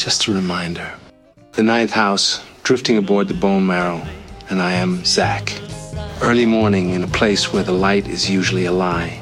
Just a reminder. The ninth house, drifting aboard the bone marrow, and I am Zach. Early morning in a place where the light is usually a lie.